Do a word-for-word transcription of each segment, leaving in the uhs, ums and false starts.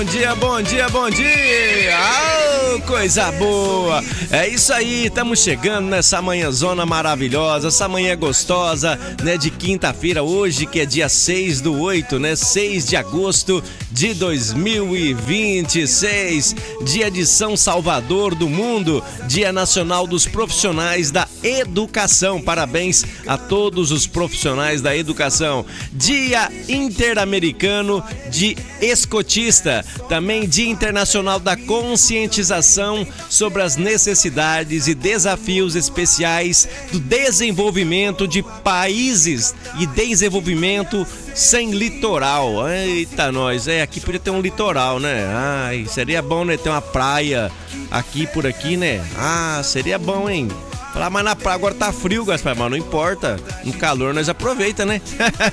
Bom dia, bom dia, bom dia! Oh, coisa boa! É isso aí, estamos chegando nessa manhãzona maravilhosa, essa manhã gostosa, né, de quinta-feira, hoje que é dia seis do oito, né, seis de agosto de dois mil e vinte e seis, dia de São Salvador do Mundo, Dia Nacional dos Profissionais da Educação, parabéns a todos os profissionais da educação, Dia Interamericano de Escotista, também Dia Internacional da Conscientização sobre as necessidades e desafios especiais do desenvolvimento de países e desenvolvimento sem litoral. Eita, nós, é, aqui podia ter um litoral, né? Ai, seria bom, né, ter uma praia aqui por aqui, né? Ah, seria bom, hein? Falar, mas na praia agora tá frio, Gaspar, mas não importa. No calor nós aproveita, né?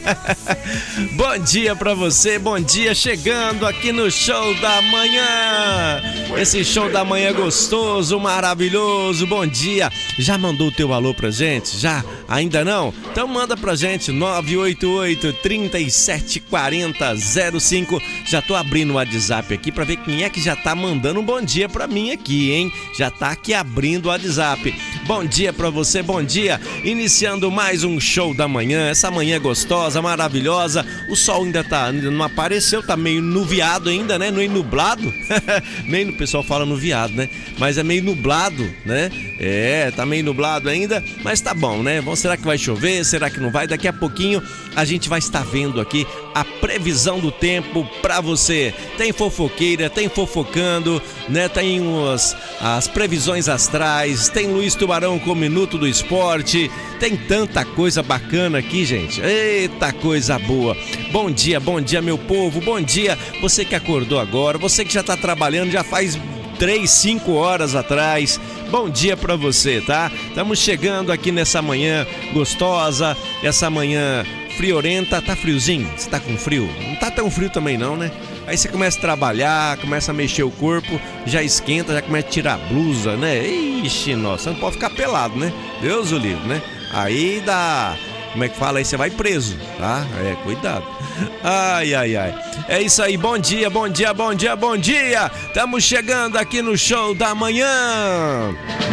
Bom dia pra você, bom dia, chegando aqui no Show da Manhã. Esse Show da Manhã gostoso, maravilhoso, bom dia. Já mandou o teu alô pra gente? Já? Ainda não? Então manda pra gente, nove oito oito, três sete quatro zero, zero cinco. Já tô abrindo o WhatsApp aqui pra ver quem é que já tá mandando um bom dia pra mim aqui, hein? Já tá aqui abrindo o WhatsApp. Bom dia pra você, bom dia. Iniciando mais um Show da Manhã, essa manhã gostosa, maravilhosa. O sol ainda tá, ainda não apareceu, tá meio nuviado ainda, né? Meio nublado. Meio, o pessoal fala nuviado, né? Mas é meio nublado, né? É, tá meio nublado ainda, mas tá bom, né? Bom, será que vai chover? Será que não vai? Daqui a pouquinho a gente vai estar vendo aqui a previsão do tempo pra você. Tem fofoqueira, tem fofocando, né? Tem umas, as previsões astrais, tem Luiz Tubarão com o Minuto do Esporte, tem tanta coisa bacana aqui, gente. Eita, coisa boa. Bom dia, bom dia, meu povo, bom dia. Você que acordou agora, você que já tá trabalhando, já faz três, cinco horas atrás. Bom dia pra você, tá? Estamos chegando aqui nessa manhã gostosa, essa manhã friorenta. Tá friozinho? Você tá com frio? Não tá tão frio também não, né? Aí você começa a trabalhar, começa a mexer o corpo, já esquenta, já começa a tirar a blusa, né? Ixi, nossa, você não pode ficar pelado, né? Deus o livre, né? Aí dá... Como é que fala? Aí você vai preso, tá? É, cuidado. Ai, ai, ai. É isso aí, bom dia, bom dia, bom dia, bom dia. Estamos chegando aqui no Show da Manhã.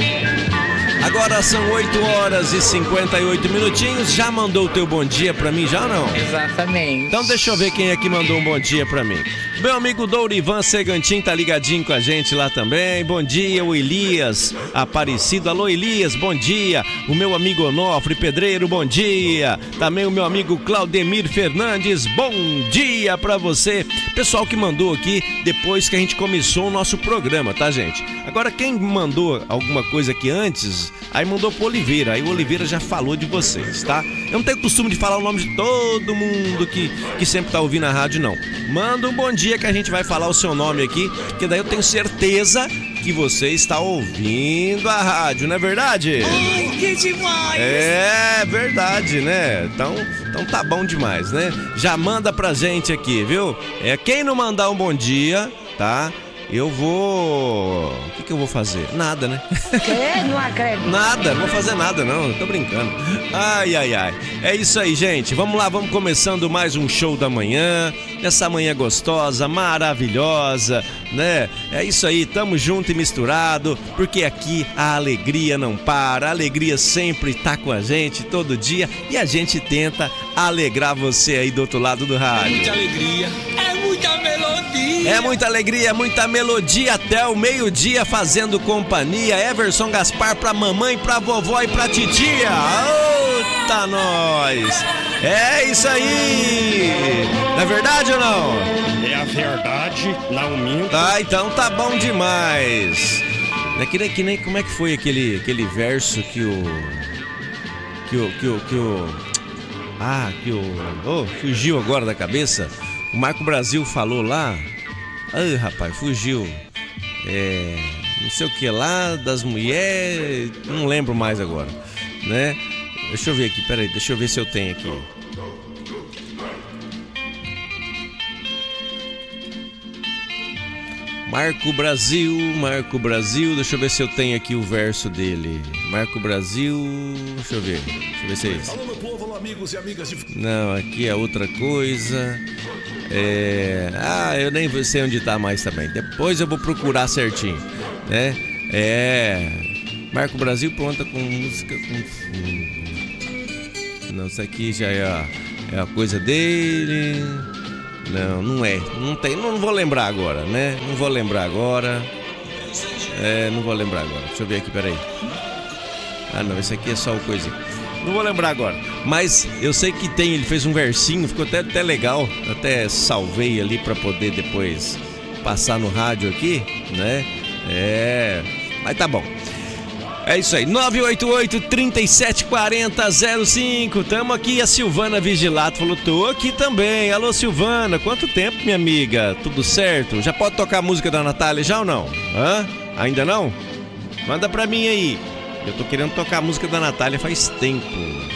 Agora são oito horas e cinquenta e oito minutinhos. Já mandou o teu bom dia pra mim, já ou não? Exatamente. Então deixa eu ver quem é que mandou um bom dia pra mim. Meu amigo Dourivan Segantin tá ligadinho com a gente lá também. Bom dia, o Elias Aparecido. Alô, Elias, bom dia. O meu amigo Onofre Pedreiro, bom dia. Também o meu amigo Claudemir Fernandes, bom dia pra você. Pessoal que mandou aqui depois que a gente começou o nosso programa, tá, gente? Agora, quem mandou alguma coisa aqui antes, aí mandou pro Oliveira. Aí o Oliveira já falou de vocês, tá? Eu não tenho costume de falar o nome de todo mundo que, que sempre tá ouvindo a rádio, não. Manda um bom dia que a gente vai falar o seu nome aqui, que daí eu tenho certeza que você está ouvindo a rádio, não é verdade? Ai, que demais! É verdade, né? Então, então tá bom demais, né? Já manda pra gente aqui, viu? É, quem não mandar um bom dia, tá? Eu vou... O que que eu vou fazer? Nada, né? Que? Não acredito. Nada, não vou fazer nada não, tô brincando. Ai, ai, ai. É isso aí, gente. Vamos lá, vamos começando mais um Show da Manhã. Essa manhã gostosa, maravilhosa, né? É isso aí, tamo junto e misturado, porque aqui a alegria não para. A alegria sempre tá com a gente, todo dia. E a gente tenta alegrar você aí do outro lado do rádio. Muita alegria, é muita melodia. É muita alegria, muita melodia até o meio-dia fazendo companhia. Everson Gaspar pra mamãe, pra vovó e pra titia. Eita, nós! É isso aí! Não é verdade ou não? É a verdade, não minto. Tá, então tá bom demais. É que nem, que nem como é que foi aquele, aquele verso que o... Que o... Que o... Que o ah, que o... Oh, fugiu agora da cabeça. O Marco Brasil falou lá. Ai, rapaz, fugiu. É... Não sei o que lá, das mulheres... Não lembro mais agora, né? Deixa eu ver aqui, peraí, deixa eu ver se eu tenho aqui. Marco Brasil, Marco Brasil, deixa eu ver se eu tenho aqui o verso dele. Marco Brasil, deixa eu ver, deixa eu ver se é isso. Alô, meu povo, alô, amigos e amigas de... Não, aqui é outra coisa. É... Ah, eu nem sei onde tá mais também. Depois eu vou procurar certinho, né? É... Marco Brasil pronta com música com fundo. Não, isso aqui já é a, é a coisa dele. Não, não é. Não tem, não vou lembrar agora, né? Não vou lembrar agora. É, não vou lembrar agora. Deixa eu ver aqui, peraí. Ah, não, esse aqui é só o coisinho. Não vou lembrar agora. Mas eu sei que tem, ele fez um versinho, ficou até, até legal. Até salvei ali pra poder depois passar no rádio aqui, né? É, mas tá bom. É isso aí, nove oito oito, três sete quatro zero zero cinco. Tamo aqui, a Silvana Vigilato falou, tô aqui também. Alô, Silvana, quanto tempo, minha amiga? Tudo certo? Já pode tocar a música da Natália já ou não? Hã? Ainda não? Manda pra mim aí. Eu tô querendo tocar a música da Natália faz tempo.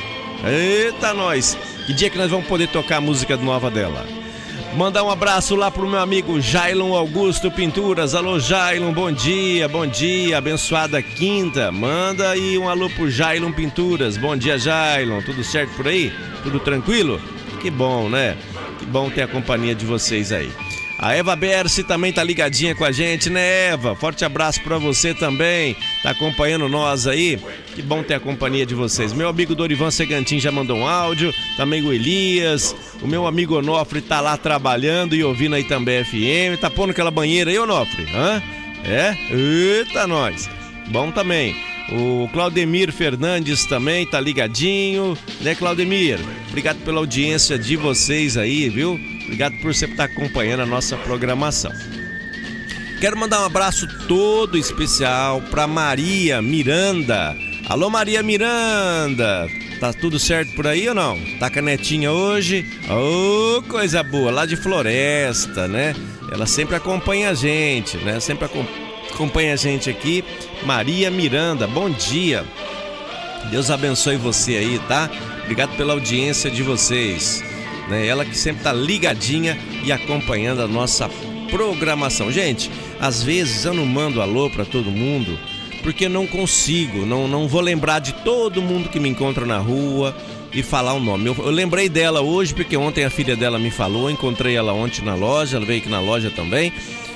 Eita, nós! Que dia que nós vamos poder tocar a música nova dela? Mandar um abraço lá pro meu amigo Jailon Augusto Pinturas. Alô, Jailon, bom dia, bom dia, abençoada quinta. Manda aí um alô pro Jailon Pinturas. Bom dia, Jailon, tudo certo por aí? Tudo tranquilo? Que bom, né? Que bom ter a companhia de vocês aí. A Eva Berce também tá ligadinha com a gente, né, Eva? Forte abraço pra você também. Tá acompanhando nós aí. Que bom ter a companhia de vocês. Meu amigo Dorivan Segantin já mandou um áudio. Também o Elias. O meu amigo Onofre tá lá trabalhando e ouvindo aí também F M. Tá pondo aquela banheira aí, Onofre? Hã? É? Eita, nós. Bom também. O Claudemir Fernandes também tá ligadinho, né, Claudemir? Obrigado pela audiência de vocês aí, viu? Obrigado por sempre estar acompanhando a nossa programação. Quero mandar um abraço todo especial para Maria Miranda. Alô, Maria Miranda. Tá tudo certo por aí ou não? Tá com a netinha hoje? Ô, oh, coisa boa, lá de Floresta, né? Ela sempre acompanha a gente, né? Sempre acompanha. Acompanha a gente aqui, Maria Miranda, bom dia. Deus abençoe você aí, tá? Obrigado pela audiência de vocês, né? Ela que sempre tá ligadinha e acompanhando a nossa programação. Gente, às vezes eu não mando alô pra todo mundo porque não consigo, não, não vou lembrar de todo mundo que me encontra na rua e falar o nome. Eu, eu lembrei dela hoje porque ontem a filha dela me falou, encontrei ela ontem na loja, ela veio aqui na loja também.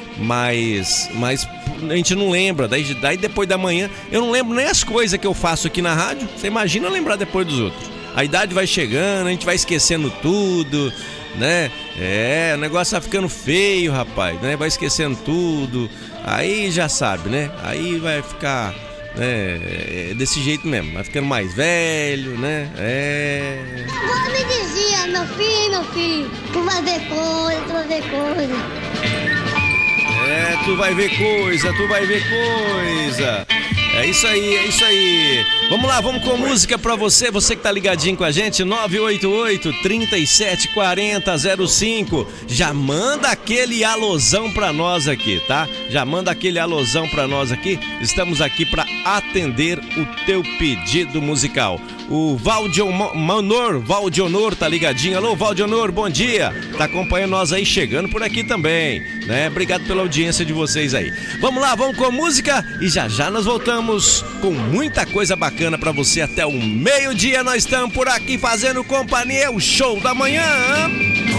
Mas, mas a gente não lembra, daí, daí depois da manhã eu não lembro nem as coisas que eu faço aqui na rádio. Você imagina lembrar depois dos outros. A idade vai chegando, a gente vai esquecendo tudo, né? É, o negócio vai ficando feio, rapaz, né? Vai esquecendo tudo. Aí já sabe, né? Aí vai ficar, né? É desse jeito mesmo, vai ficando mais velho, né? É. Agora me dizia, meu filho, meu filho, tu vai ver coisa, tu vai ver coisa. É, tu vai ver coisa, tu vai ver coisa. É isso aí, é isso aí. Vamos lá, vamos com música pra você, você que tá ligadinho com a gente, nove oito oito, três sete quatro zero zero cinco. Já manda aquele alôzão pra nós aqui, tá? Já manda aquele alôzão pra nós aqui. Estamos aqui pra atender o teu pedido musical. O Valdionor, Valdionor tá ligadinho. Alô, Valdionor, bom dia. Tá acompanhando nós aí, chegando por aqui também, né? Obrigado pela audiência de vocês aí. Vamos lá, vamos com a música e já já nós voltamos com muita coisa bacana pra você até o meio-dia. Nós estamos por aqui fazendo companhia, o show da manhã.